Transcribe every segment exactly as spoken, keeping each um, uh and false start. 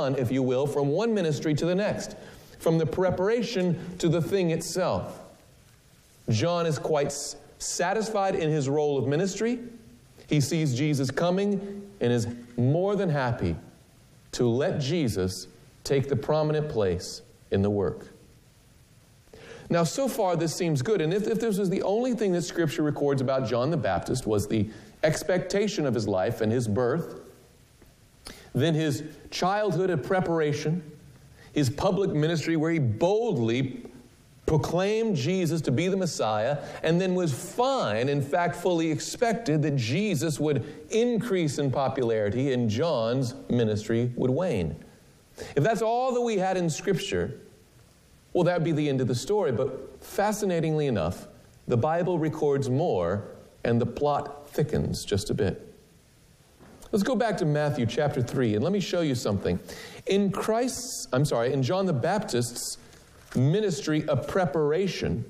on, if you will, from one ministry to the next, from the preparation to the thing itself. John is quite satisfied in his role of ministry. He sees Jesus coming and is more than happy to let Jesus take the prominent place in the work. Now, so far, this seems good. And if, if this was the only thing that Scripture records about John the Baptist was the expectation of his life and his birth, then his childhood of preparation, his public ministry where he boldly proclaimed Jesus to be the Messiah, and then was fine, in fact, fully expected that Jesus would increase in popularity and John's ministry would wane. If that's all that we had in Scripture, well, that would be the end of the story. But fascinatingly enough, the Bible records more, and the plot thickens just a bit. Let's go back to Matthew chapter three, and let me show you something. In Christ's, I'm sorry, in John the Baptist's ministry of preparation,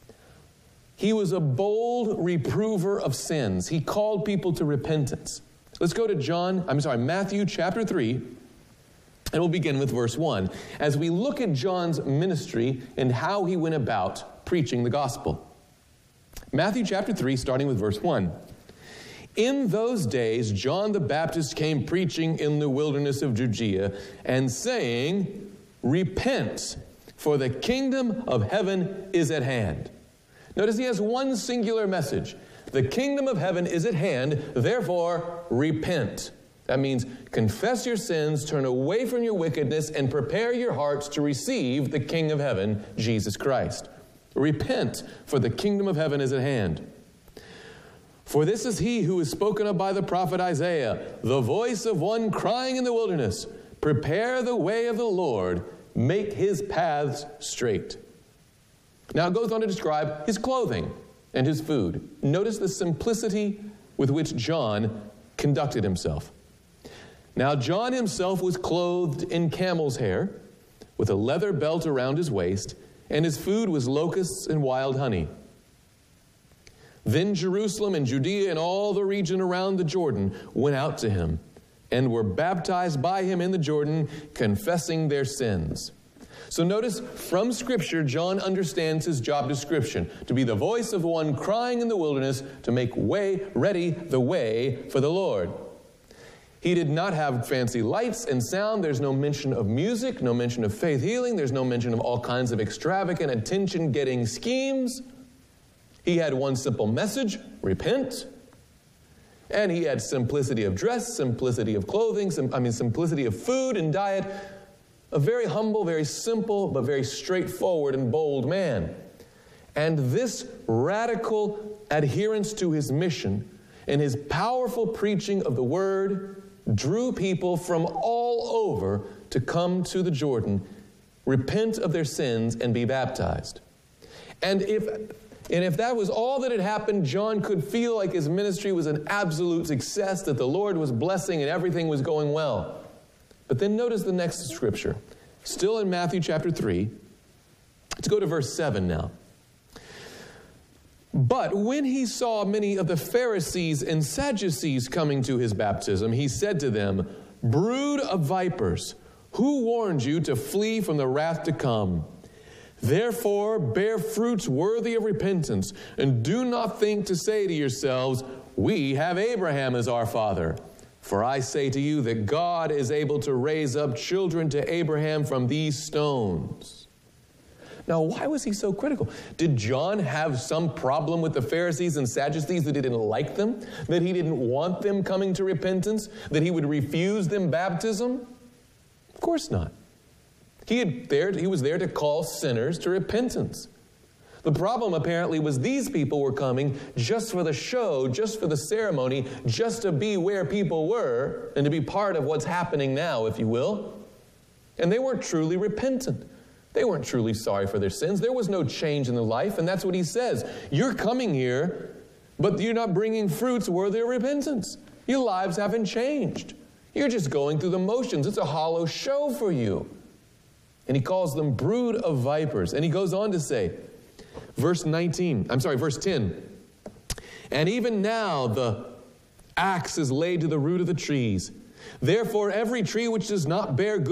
he was a bold reprover of sins. He called people to repentance. Let's go to John, I'm sorry, Matthew chapter three, and we'll begin with verse one. As we look at John's ministry and how he went about preaching the gospel. Matthew chapter three, starting with verse one. In those days, John the Baptist came preaching in the wilderness of Judea and saying, repent, for the kingdom of heaven is at hand. Notice he has one singular message. The kingdom of heaven is at hand, therefore repent. That means confess your sins, turn away from your wickedness, and prepare your hearts to receive the King of heaven, Jesus Christ. Repent, for the kingdom of heaven is at hand. For this is he who is spoken of by the prophet Isaiah, the voice of one crying in the wilderness, prepare the way of the Lord, make his paths straight. Now it goes on to describe his clothing and his food. Notice the simplicity with which John conducted himself. Now John himself was clothed in camel's hair, with a leather belt around his waist, and his food was locusts and wild honey. Then Jerusalem and Judea and all the region around the Jordan went out to him and were baptized by him in the Jordan, confessing their sins. So notice, from Scripture, John understands his job description, to be the voice of one crying in the wilderness, to make way, ready the way for the Lord. He did not have fancy lights and sound. There's no mention of music, no mention of faith healing. There's no mention of all kinds of extravagant attention-getting schemes. He had one simple message, repent. And he had simplicity of dress, simplicity of clothing, sim- I mean simplicity of food and diet. A very humble, very simple, but very straightforward and bold man. And this radical adherence to his mission and his powerful preaching of the word drew people from all over to come to the Jordan, repent of their sins, and be baptized. And if... And if that was all that had happened, John could feel like his ministry was an absolute success, that the Lord was blessing and everything was going well. But then notice the next scripture. Still in Matthew chapter three. Let's go to verse seven now. But when he saw many of the Pharisees and Sadducees coming to his baptism, he said to them, brood of vipers, who warned you to flee from the wrath to come? Therefore, bear fruits worthy of repentance, and do not think to say to yourselves, we have Abraham as our father. For I say to you that God is able to raise up children to Abraham from these stones. Now, why was he so critical? Did John have some problem with the Pharisees and Sadducees, that he didn't like them? That he didn't want them coming to repentance? That he would refuse them baptism? Of course not. He, had there, he was there to call sinners to repentance. The problem apparently was these people were coming just for the show, just for the ceremony, just to be where people were and to be part of what's happening now, if you will. And they weren't truly repentant. They weren't truly sorry for their sins. There was no change in their life, and that's what he says. You're coming here, but you're not bringing fruits worthy of repentance. Your lives haven't changed. You're just going through the motions. It's a hollow show for you. And he calls them brood of vipers. And he goes on to say, verse nineteen, I'm sorry, verse ten. And even now the axe is laid to the root of the trees. Therefore every tree which does not bear good